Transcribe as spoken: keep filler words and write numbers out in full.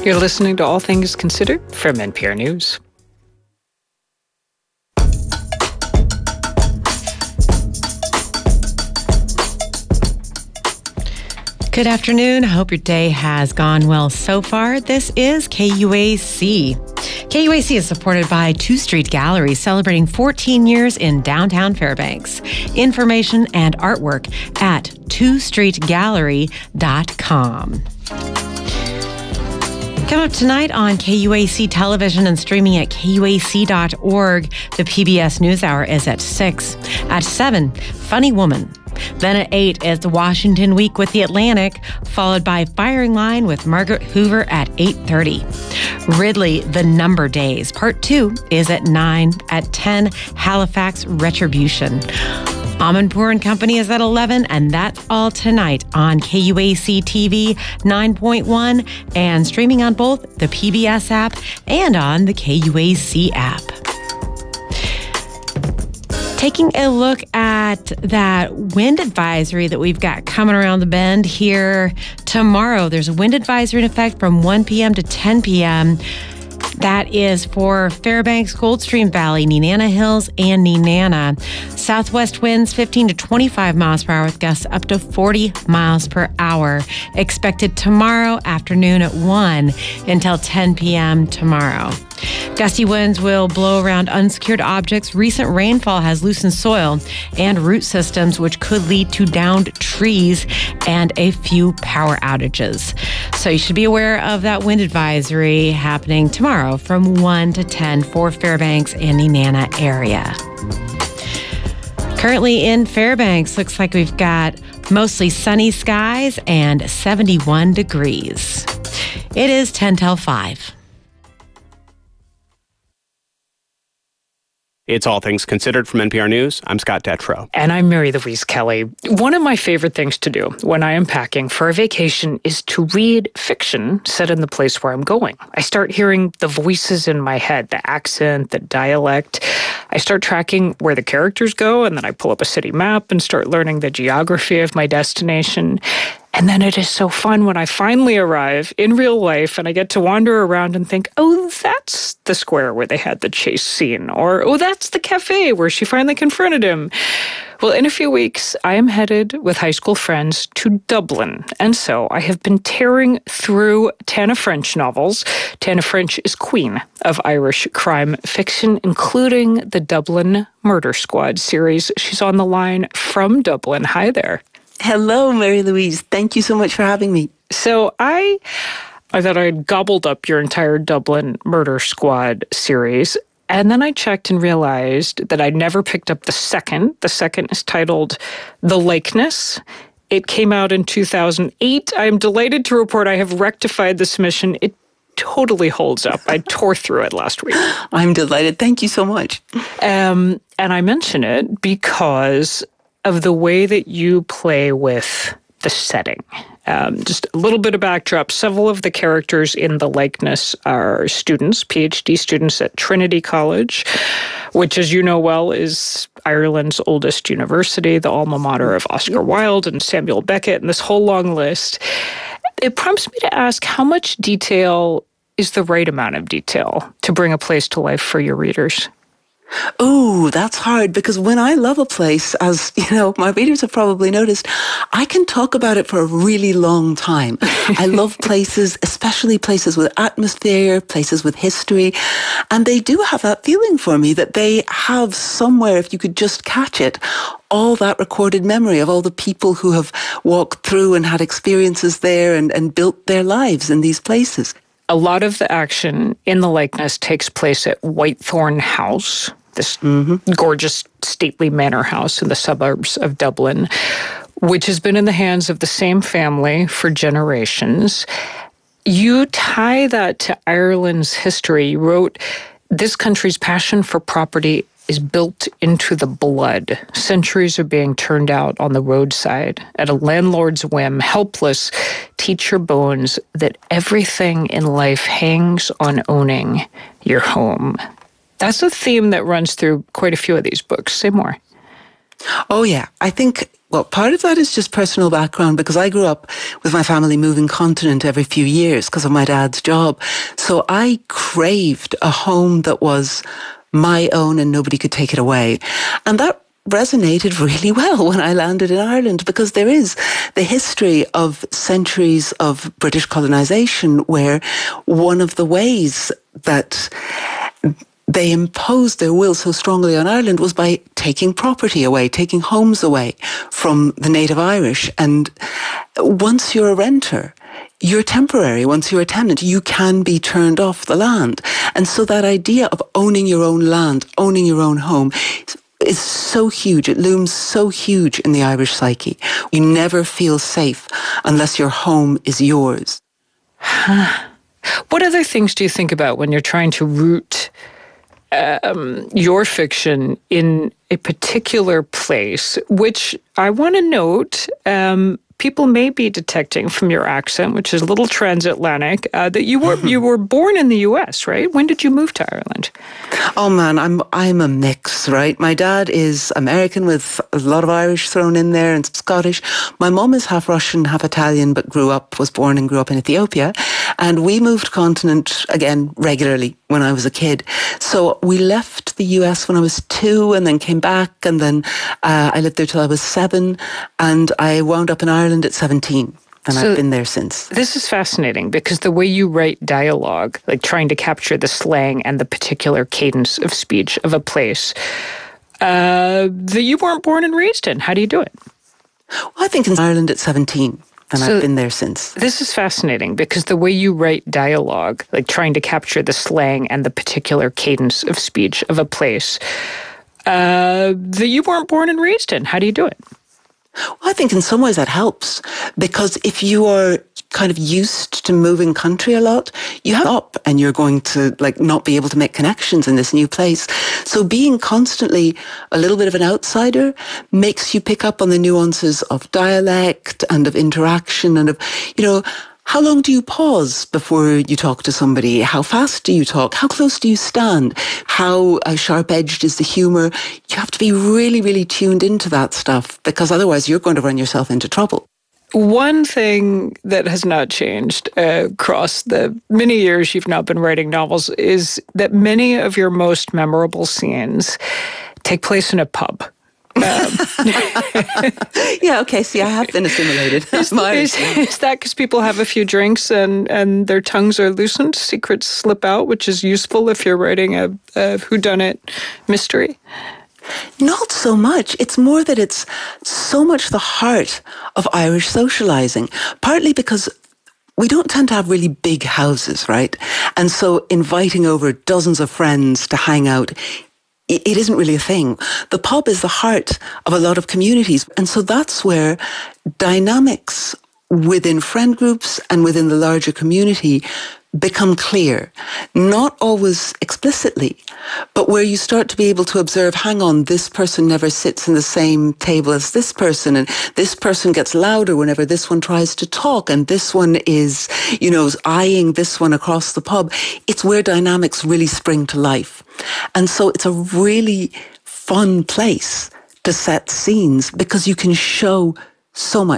You're listening to All Things Considered from N P R News. Good afternoon. I hope your day has gone well so far. This is K U A C. K U A C is supported by two Street Gallery, celebrating fourteen years in downtown Fairbanks. Information and artwork at two street gallery dot com. Coming up tonight on K U A C Television and streaming at K U A C dot org, the P B S NewsHour is at six. At seven, Funny Woman. Then at eight is the Washington Week with the Atlantic, followed by Firing Line with Margaret Hoover at eight thirty. Ridley, The Number Days. Part two is at nine. At ten, Halifax Retribution. Amanpour and Company is at eleven, and that's all tonight on K U A C T V nine point one and streaming on both the P B S app and on the K U A C app. Taking a look at that wind advisory that we've got coming around the bend here tomorrow. There's a wind advisory in effect from one p.m. to ten p.m. That is for Fairbanks, Coldstream Valley, Nenana Hills, and Nenana. Southwest winds fifteen to twenty-five miles per hour with gusts up to forty miles per hour. Expected tomorrow afternoon at one until ten p.m. tomorrow. Gusty winds will blow around unsecured objects. Recent rainfall has loosened soil and root systems, which could lead to downed trees and a few power outages. So you should be aware of that wind advisory happening tomorrow from one to ten for Fairbanks and Nenana area. Currently in Fairbanks, looks like we've got mostly sunny skies and seventy-one degrees. It is ten till five. It's All Things Considered from N P R News. I'm Scott Detrow. And I'm Mary Louise Kelly. One of my favorite things to do when I am packing for a vacation is to read fiction set in the place where I'm going. I start hearing the voices in my head, the accent, the dialect. I start tracking where the characters go, and then I pull up a city map and start learning the geography of my destination. And then it is so fun when I finally arrive in real life and I get to wander around and think, oh, that's the square where they had the chase scene. Or, oh, that's the cafe where she finally confronted him. Well, in a few weeks, I am headed with high school friends to Dublin. And so I have been tearing through Tana French novels. Tana French is queen of Irish crime fiction, including the Dublin Murder Squad series. She's on the line from Dublin. Hi there. Hello, Mary Louise. Thank you so much for having me. So I, I thought I'd gobbled up your entire Dublin Murder Squad series. And then I checked and realized that I'd never picked up the second. The second is titled The Likeness. It came out in two thousand eight. I am delighted to report I have rectified the submission. It totally holds up. I tore through it last week. I'm delighted. Thank you so much. Um, and I mention it because of the way that you play with the setting. Um, just a little bit of backdrop. Several of the characters in The Likeness are students, PhD students at Trinity College, which, as you know well, is Ireland's oldest university, the alma mater of Oscar Wilde and Samuel Beckett, and this whole long list. It prompts me to ask, how much detail is the right amount of detail to bring a place to life for your readers? Oh, that's hard, because when I love a place, as you know, my readers have probably noticed, I can talk about it for a really long time. I love places, especially places with atmosphere, places with history, and they do have that feeling for me that they have somewhere, if you could just catch it, all that recorded memory of all the people who have walked through and had experiences there and, and built their lives in these places. A lot of the action in The Likeness takes place at Whitethorn House, this mm-hmm. gorgeous, stately manor house in the suburbs of Dublin, which has been in the hands of the same family for generations. You tie that to Ireland's history. You wrote, this country's passion for property is built into the blood. Centuries are being turned out on the roadside at a landlord's whim. Helpless, teach your bones that everything in life hangs on owning your home. That's a theme that runs through quite a few of these books. Say more. Oh, yeah. I think Well, part of that is just personal background because I grew up with my family moving continent every few years because of my dad's job. So I craved a home that was my own and nobody could take it away. And that resonated really well when I landed in Ireland because there is the history of centuries of British colonization where one of the ways that they imposed their will so strongly on Ireland was by taking property away, taking homes away from the native Irish. And once you're a renter, you're temporary. Once you're a tenant, you can be turned off the land. And so that idea of owning your own land, owning your own home is so huge. It looms so huge in the Irish psyche. You never feel safe unless your home is yours. What other things do you think about when you're trying to root Um, your fiction in a particular place, which I want to note, um, people may be detecting from your accent, which is a little transatlantic, uh, that you were you were born in the U S, right? When did you move to Ireland? Oh man, I'm I'm a mix, right? My dad is American with a lot of Irish thrown in there and Scottish. My mom is half Russian, half Italian, but grew up, was born and grew up in Ethiopia. And we moved continent again regularly when I was a kid. So we left the U S when I was two and then came back and then uh, I lived there till I was seven and I wound up in Ireland at seventeen. And so I've been there since. This is fascinating because the way you write dialogue, like trying to capture the slang and the particular cadence of speech of a place uh, that you weren't born and raised in. How do you do it? Well, I think in Ireland at seventeen. And so I've been there since. This is fascinating because the way you write dialogue, like trying to capture the slang and the particular cadence of speech of a place uh, that you weren't born and raised in. How do you do it? Well, I think in some ways that helps because if you are kind of used to moving country a lot, you have up and you're going to like not be able to make connections in this new place. So being constantly a little bit of an outsider makes you pick up on the nuances of dialect and of interaction and of, you know, how long do you pause before you talk to somebody? How fast do you talk? How close do you stand? How uh, sharp-edged is the humour? You have to be really, really tuned into that stuff because otherwise you're going to run yourself into trouble. One thing that has not changed uh, across the many years you've now been writing novels is that many of your most memorable scenes take place in a pub. Um, yeah, okay, see, I have been assimilated. Is, is, is that because people have a few drinks and, and their tongues are loosened, secrets slip out, which is useful if you're writing a, a whodunit mystery? Not so much. It's more that it's so much the heart of Irish socializing, partly because we don't tend to have really big houses, right? And so inviting over dozens of friends to hang out, it isn't really a thing. The pub is the heart of a lot of communities. And so that's where dynamics within friend groups and within the larger community become clear. Not always explicitly, but where you start to be able to observe, hang on, this person never sits in the same table as this person, and this person gets louder whenever this one tries to talk, and this one is, you know, eyeing this one across the pub. It's where dynamics really spring to life. And so it's a really fun place to set scenes because you can show so much.